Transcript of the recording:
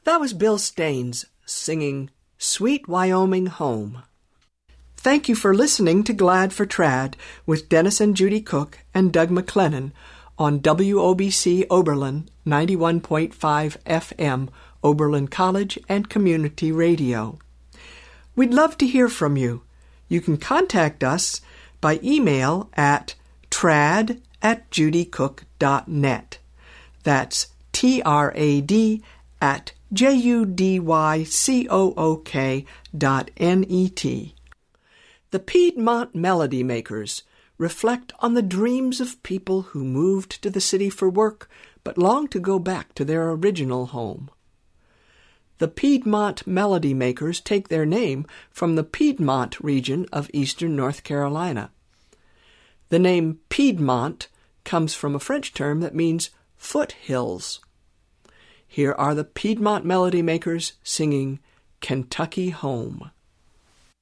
That was Bill Staines singing Sweet Wyoming Home. Thank you for listening to Glad for Trad with Dennis and Judy Cook and Doug McLennan on WOBC Oberlin 91.5 FM, Oberlin College and Community Radio. We'd love to hear from you. You can contact us by email at trad@judycook.net. That's trad@judycook.net. The Piedmont Melody Makers reflect on the dreams of people who moved to the city for work but long to go back to their original home. The Piedmont Melody Makers take their name from the Piedmont region of eastern North Carolina. The name Piedmont comes from a French term that means foothills. Here are the Piedmont Melody Makers singing Kentucky Home.